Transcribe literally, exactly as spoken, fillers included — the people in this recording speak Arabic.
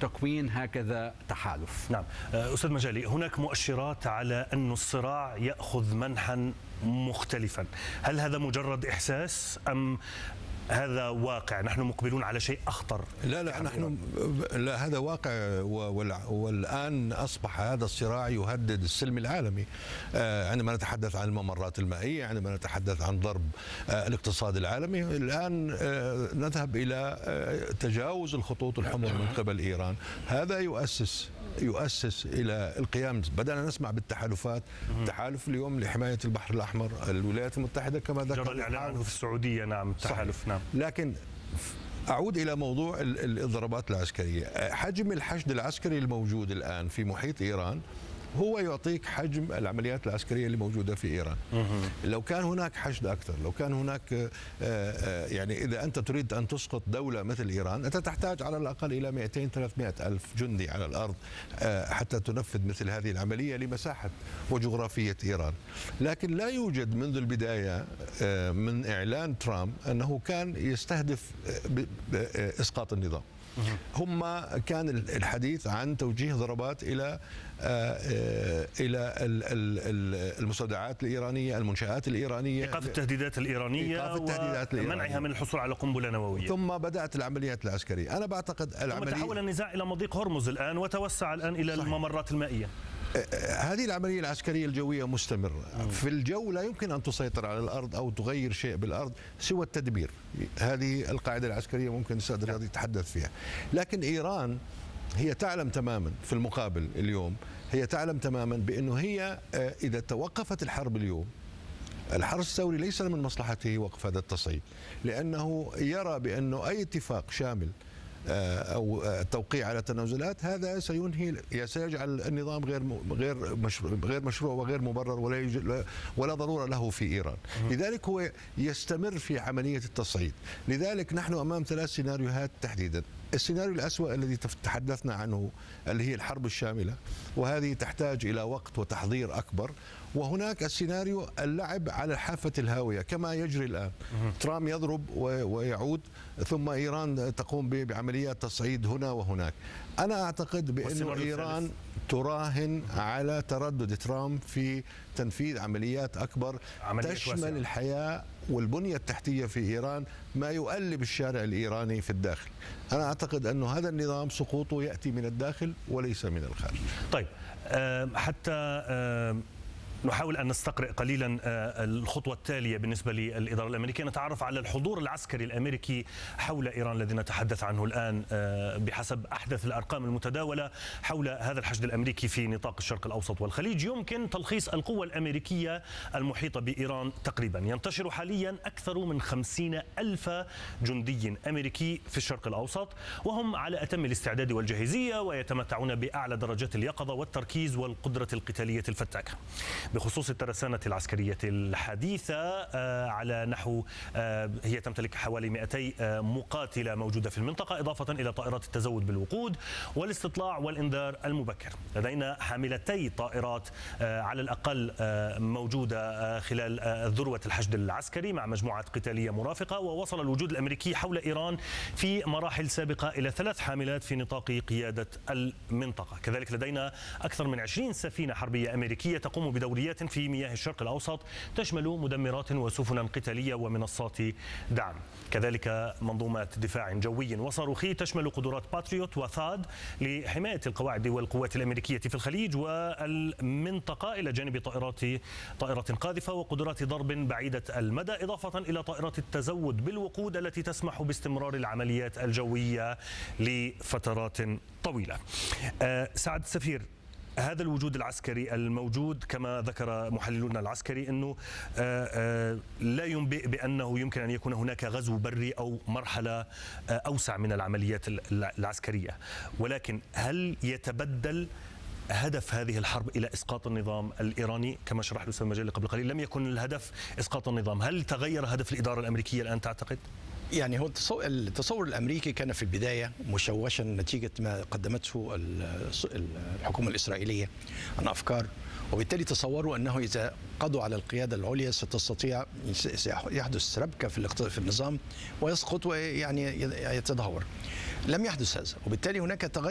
تكوين هكذا تحالف. نعم أستاذ مجالي، هناك مؤشرات على أن الصراع يأخذ منحا مختلفا، هل هذا مجرد إحساس أم هذا واقع؟ نحن مقبلون على شيء أخطر. لا لا نحن لا هذا واقع، والآن أصبح هذا الصراع يهدد السلم العالمي. عندما نتحدث عن الممرات المائية، عندما نتحدث عن ضرب الاقتصاد العالمي، الآن نذهب إلى تجاوز الخطوط الحمر من قبل إيران. هذا يؤسس يؤسس إلى القيام. بدأنا نسمع بالتحالفات، تحالف اليوم لحماية البحر الأحمر، الولايات المتحدة كما ذكر جرى الإعلان عنه في السعودية. نعم التحالف. نعم. لكن أعود إلى موضوع الضربات العسكرية. حجم الحشد العسكري الموجود الآن في محيط إيران هو يعطيك حجم العمليات العسكرية اللي موجودة في إيران. لو كان هناك حشد أكثر، لو كان هناك يعني إذا أنت تريد أن تسقط دولة مثل إيران، أنت تحتاج على الأقل إلى مئتين ثلاثمئة ألف جندي على الأرض حتى تنفذ مثل هذه العملية لمساحة وجغرافية إيران. لكن لا يوجد منذ البداية من إعلان ترامب أنه كان يستهدف إسقاط النظام. هم كان الحديث عن توجيه ضربات الى الى المستودعات الايرانيه، المنشآت الايرانيه، ايقاف التهديدات الايرانيه ومنعها من الحصول على قنبله نوويه. ثم بدات العمليات العسكريه. انا بعتقد العمليه ثم تحول النزاع الى مضيق هرمز الان وتوسع الان الى صحيح. الممرات المائيه. هذه العملية العسكرية الجوية مستمرة. في الجو لا يمكن أن تسيطر على الأرض أو تغير شيء بالأرض سوى التدبير. هذه القاعدة العسكرية ممكن الأستاذ رياض يتحدث فيها. لكن إيران هي تعلم تماما في المقابل اليوم، هي تعلم تماما بأنه هي إذا توقفت الحرب اليوم، الحرس الثوري ليس من مصلحته وقف هذا التصعيد، لأنه يرى بأنه أي اتفاق شامل أو التوقيع على تنازلات هذا سينهي سيجعل النظام غير غير مشروع غير مشروع وغير مبرر، ولا يوجد ولا ضروره له في ايران. لذلك هو يستمر في عمليه التصعيد. لذلك نحن امام ثلاث سيناريوهات تحديدا. السيناريو الأسوأ الذي تحدثنا عنه اللي هي الحرب الشاملة، وهذه تحتاج إلى وقت وتحضير أكبر. وهناك السيناريو اللعب على حافة الهاوية كما يجري الآن. ترامب يضرب ويعود، ثم إيران تقوم بعمليات تصعيد هنا وهناك. أنا أعتقد بأن إيران تراهن على تردد ترامب في تنفيذ عمليات أكبر تشمل واسعة. الحياة والبنية التحتية في إيران، ما يؤلب الشارع الإيراني في الداخل. أنا أعتقد أن هذا النظام سقوطه يأتي من الداخل وليس من الخارج. طيب حتى نحاول أن نستقرئ قليلا الخطوة التالية بالنسبة للإدارة الأمريكية، نتعرف على الحضور العسكري الأمريكي حول إيران الذي نتحدث عنه الآن بحسب أحدث الأرقام المتداولة حول هذا الحشد الأمريكي في نطاق الشرق الأوسط والخليج. يمكن تلخيص القوة الأمريكية المحيطة بإيران تقريبا. ينتشر حاليا أكثر من خمسين ألف جندي أمريكي في الشرق الأوسط، وهم على أتم الاستعداد والجاهزية، ويتمتعون بأعلى درجات اليقظة والتركيز والقدرة القتالية الفتاكة. بخصوص الترسانة العسكرية الحديثة على نحو هي تمتلك حوالي مئتي مقاتلة موجودة في المنطقة، إضافة إلى طائرات التزود بالوقود والاستطلاع والإنذار المبكر. لدينا حاملتي طائرات على الأقل موجودة خلال ذروة الحشد العسكري مع مجموعات قتالية مرافقة. ووصل الوجود الأمريكي حول إيران في مراحل سابقة إلى ثلاث حاملات في نطاق قيادة المنطقة. كذلك لدينا أكثر من عشرين سفينة حربية أمريكية تقوم بدوريات في مياه الشرق الأوسط تشمل مدمرات وسفنا قتالية ومنصات دعم. كذلك منظومات دفاع جوي وصاروخي تشمل قدرات باتريوت وثاد لحماية القواعد والقوات الأمريكية في الخليج والمنطقة، إلى جانب طائرات طائرات قاذفة وقدرات ضرب بعيدة المدى، إضافة إلى طائرات التزود بالوقود التي تسمح باستمرار العمليات الجوية لفترات طويلة. أه سعد السفير، هذا الوجود العسكري الموجود كما ذكر محللون العسكري أنه لا ينبئ بأنه يمكن أن يكون هناك غزو بري أو مرحلة أوسع من العمليات العسكرية، ولكن هل يتبدل هدف هذه الحرب إلى إسقاط النظام الإيراني؟ كما شرح الأستاذ مجالي قبل قليل لم يكن الهدف إسقاط النظام. هل تغير هدف الإدارة الأمريكية الآن تعتقد؟ يعني هو التصور الأمريكي كان في البداية مشوشا نتيجة ما قدمته الحكومة الإسرائيلية عن أفكار، وبالتالي تصوروا أنه إذا قضوا على القيادة العليا ستستطيع يحدث ربكة في النظام ويسقط ويعني يتدهور. لم يحدث هذا، وبالتالي هناك تغير